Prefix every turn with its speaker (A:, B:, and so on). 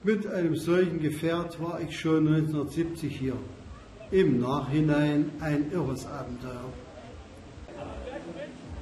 A: Mit einem solchen Gefährt war ich schon 1970 hier. Im Nachhinein ein irres Abenteuer.